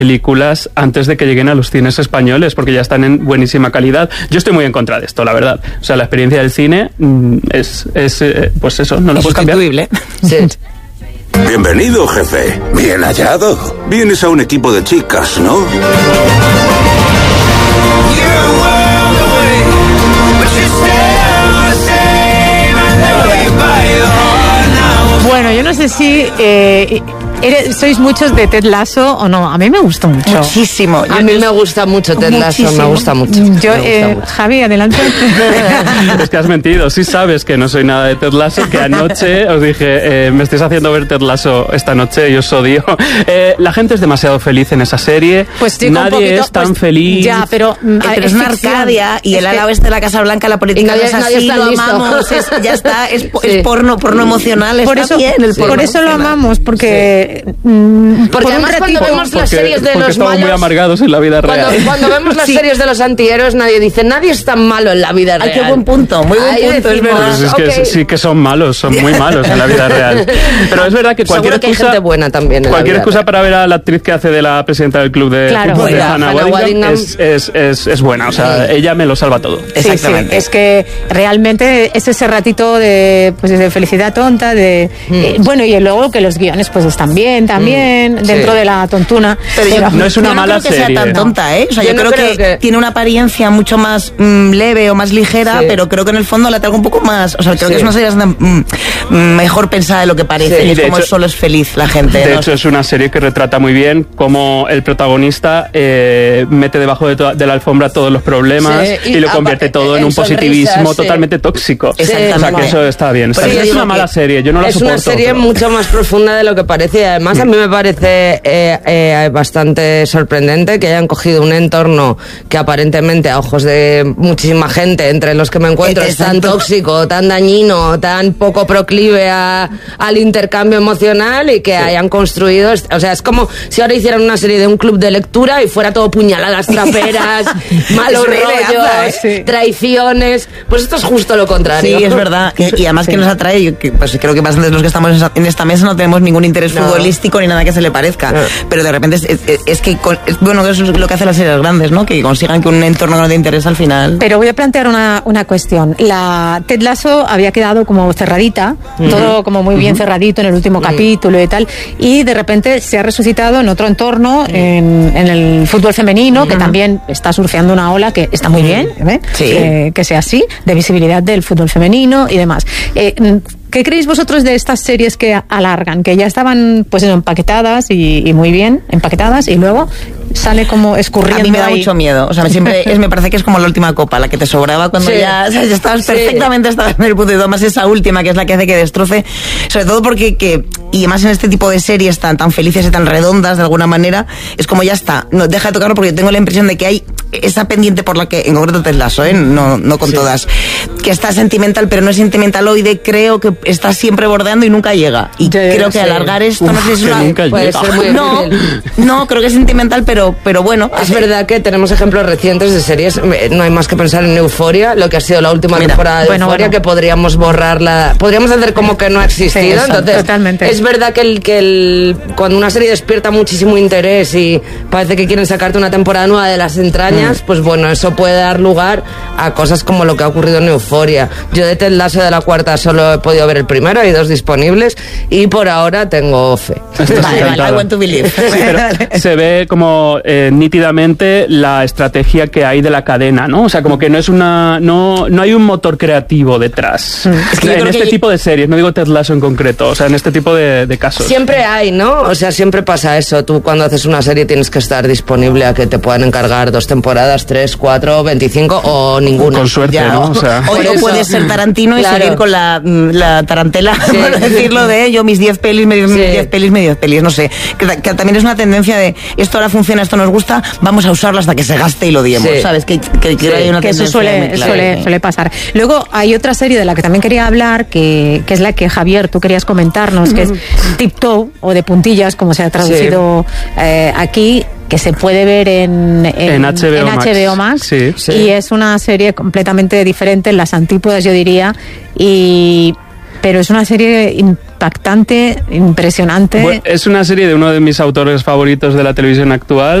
películas antes de que lleguen a los cines españoles, porque ya están en buenísima calidad. Yo estoy muy en contra de esto, la verdad. O sea, la experiencia del cine es pues eso, no lo puedes cambiar. Sí. Bienvenido, jefe. Bien hallado. Vienes a un equipo de chicas, ¿no? Bueno, yo no sé si sois muchos de Ted Lasso o no. A mí me gustó mucho. Muchísimo. A mí me gusta mucho Ted Lasso, me gusta mucho. Yo, Javi, adelante. Es que has mentido. Sí sabes que no soy nada de Ted Lasso, que anoche os dije, me estáis haciendo ver Ted Lasso esta noche y os odio. La gente es demasiado feliz en esa serie. Pues nadie es tan feliz. Ya, pero es una Arcadia y el ala oeste de la Casa Blanca, la política no es así, lo amamos, ya está, es porno emocional, por está eso, bien el porno. Por eso lo amamos, porque... Porque además cuando vemos las series de los estamos malos... muy amargados en la vida real. Cuando vemos las series de los antihéroes, nadie dice, nadie es tan malo en la vida real. Ay, qué buen punto, muy buen punto, es verdad. Pues es que sí que son malos, son muy malos en la vida real. Pero es verdad que cualquier Seguro que hay gente buena también en cualquier la vida excusa real. para ver a la actriz que hace de la presidenta del club de fútbol, de Hannah Waddingham, es buena. O sea, ella me lo salva todo. Exactamente. Sí, es que realmente es ese ratito de felicidad tonta, bueno, y luego que los guiones pues están bien también, dentro de la tontuna. Pero no es una mala serie. No creo que sea tan tonta, ¿eh? O sea, yo creo que tiene una apariencia mucho más leve o más ligera, pero creo que en el fondo la traigo un poco más... O sea, creo que es una serie mejor pensada de lo que parece. Y es como solo es feliz la gente. De hecho, es una serie que retrata muy bien cómo el protagonista mete debajo de la alfombra todos los problemas y lo convierte todo en un positivismo totalmente tóxico. Exactamente. O sea, que eso está bien. Es una mala serie, yo no la soporto. Es una serie mucho más profunda de lo que parece, y además a mí me parece bastante sorprendente que hayan cogido un entorno que aparentemente a ojos de muchísima gente, entre los que me encuentro, es tan tóxico, tan dañino, tan poco proclive al intercambio emocional, y que hayan construido, o sea, es como si ahora hicieran una serie de un club de lectura y fuera todo puñaladas traperas, malos rollos, traiciones. Pues esto es justo lo contrario. Sí, es verdad. Y además que nos atrae, pues creo que bastantes de los que estamos en esta mesa no tenemos ningún interés futbolístico ni nada que se le parezca, pero de repente es que bueno, eso es lo que hace las series grandes, ¿no? Que consigan que un entorno que no te interesa al final. Pero voy a plantear una cuestión. La Ted Lasso había quedado como cerradita, todo como muy bien cerradito en el último capítulo y tal, y de repente se ha resucitado en otro entorno, en el fútbol femenino, que también está surfeando una ola que está muy bien, que sea así, de visibilidad del fútbol femenino y demás. ¿Qué creéis vosotros de estas series que alargan, que ya estaban pues empaquetadas y muy bien empaquetadas, y luego sale como escurriendo? A mí me da ahí mucho miedo. O sea, me parece que es como la última copa, la que te sobraba cuando ya estabas perfectamente, estabas en el punto, y además esa última, que es la que hace que destroce, sobre todo porque y además en este tipo de series tan felices y tan redondas de alguna manera, es como ya está, no deja de tocarlo, porque tengo la impresión de que hay esa pendiente por la que, en concreto Ted Lasso, no con todas, que está sentimental, pero no es sentimentaloide, creo que está siempre bordeando y nunca llega, y creo que alargar esto, no sé si es una... Puede ser muy no, creo que es sentimental, pero bueno. Es verdad que tenemos ejemplos recientes de series, no hay más que pensar en Euphoria, lo que ha sido la última temporada de Euphoria, que podríamos borrarla, podríamos hacer como que no ha existido. Entonces, totalmente. Es verdad que cuando una serie despierta muchísimo interés y parece que quieren sacarte una temporada nueva de las entrañas, pues bueno, eso puede dar lugar a cosas como lo que ha ocurrido en Euphoria. Yo de Ted Lasso de la cuarta solo he podido ver el primero, hay 2 disponibles y por ahora tengo fe. Vale, I want to believe. Sí, pero se ve como nítidamente la estrategia que hay de la cadena, ¿no? O sea, como que no hay un motor creativo detrás. Es que en este tipo de series, no digo Ted Lasso en concreto, o sea, en este tipo de casos. Siempre hay, ¿no? O sea, siempre pasa eso. Tú cuando haces una serie tienes que estar disponible a que te puedan encargar 2 temporadas, 3, 4, 25 o ninguna. Con suerte, ¿no? O sea, o puedes ser Tarantino y seguir con la tarantela, por decirlo, de yo mis 10 pelis, medio 10 pelis, no sé. Que también es una tendencia de esto ahora funciona, esto nos gusta, vamos a usarlo hasta que se gaste y lo diemos, ¿sabes? Que hay una que eso suele pasar. Luego hay otra serie de la que también quería hablar, que es la que, Javier, tú querías comentarnos, que es Tiptoe, o de puntillas, como se ha traducido aquí, que se puede ver en HBO Max. Sí. Y es una serie completamente diferente, en las antípodas, yo diría, y pero es una serie impactante, impresionante. Bueno, es una serie de uno de mis autores favoritos de la televisión actual,